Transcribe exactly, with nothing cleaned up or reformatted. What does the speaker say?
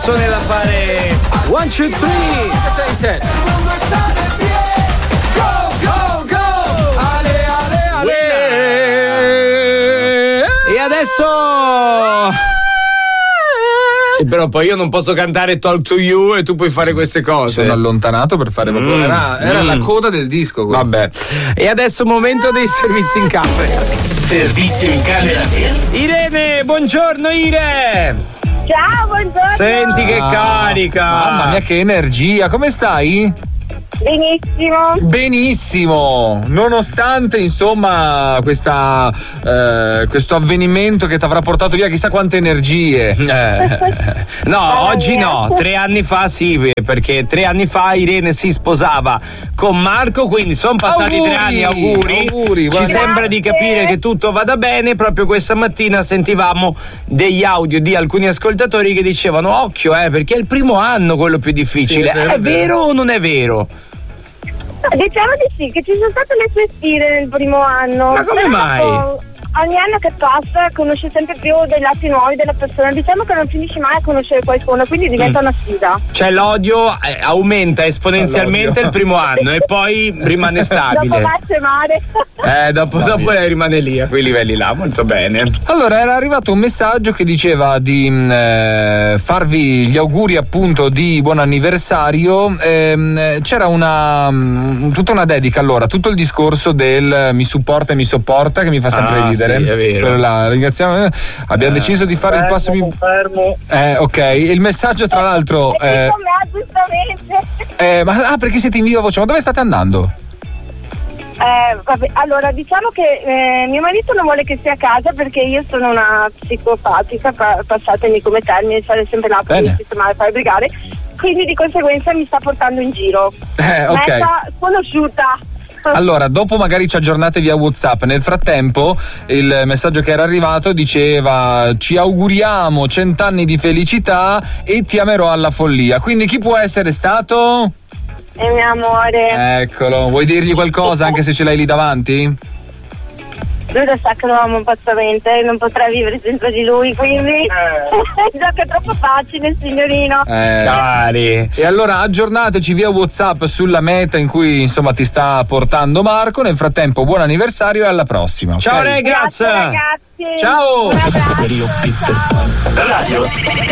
canzone da fare one, two, three, sei, sei. Go, go, go! Ale, ale, ale! E adesso... Sì, però poi io non posso cantare Talk to You e tu puoi fare queste cose. Sono allontanato per fare proprio. Mm. Era, era mm. la coda del disco. Questa. Vabbè. E adesso momento dei servizi in camera. Servizio in camera per Irene, buongiorno Ire. Ciao, buongiorno. Senti che ah, carica. Mamma mia, che energia. Come stai? Benissimo. Benissimo. Nonostante insomma questa eh, questo avvenimento che ti avrà portato via chissà quante energie. Eh. No, oggi no. Tre anni fa sì, perché tre anni fa Irene si sposava con Marco, quindi sono passati auguri, tre anni. Auguri. auguri Ci guarda. sembra di capire che tutto vada bene. Proprio questa mattina sentivamo degli audio di alcuni ascoltatori che dicevano occhio, eh, perché è il primo anno quello più difficile. Sì, è, vero, è vero o non è vero? Diciamo di sì, che ci sono state le sue stile nel primo anno. Ma come mai? Ogni anno che passa conosci sempre più dei lati nuovi della persona. Diciamo che non finisci mai a conoscere qualcuno, quindi diventa mm. una sfida. Cioè l'odio eh, aumenta esponenzialmente il primo anno e poi rimane stabile. Dopo nasce mare. Eh, dopo, dopo rimane lì a quei livelli là, molto bene. Allora era arrivato un messaggio che diceva di eh, farvi gli auguri appunto di buon anniversario. Eh, c'era una mh, tutta una dedica, allora, tutto il discorso del mi supporta e mi sopporta che mi fa sempre ah, ridere. Sì, è vero. La ringraziamo. Abbiamo eh, deciso di fare fermo, il passo. Mi... Fermo. Eh, ok. Il messaggio, tra l'altro. Eh, giustamente. Eh, ma ah, perché siete in viva voce? Ma dove state andando? Eh, vabbè, allora diciamo che eh, mio marito non vuole che stia a casa perché io sono una psicopatica, pa- passatemi come termine, stare sempre là per sistemare, fare brigare, quindi di conseguenza mi sta portando in giro. Eh, ok. Meta sconosciuta. Allora, dopo magari ci aggiornate via WhatsApp. Nel frattempo, il messaggio che era arrivato diceva: ci auguriamo cent'anni di felicità e ti amerò alla follia. Quindi chi può essere stato? È mio amore. Eccolo, vuoi dirgli qualcosa anche se ce l'hai lì davanti? Lui lo sa che lo amo pazzamente, non potrei vivere senza di lui, quindi eh. già che è troppo facile, signorino. Eh, Cari. E allora aggiornateci via WhatsApp sulla meta in cui insomma ti sta portando Marco. Nel frattempo, buon anniversario e alla prossima. Ciao okay? ragazzi. Grazie, ragazzi. Ciao. Un abbraccio. Radio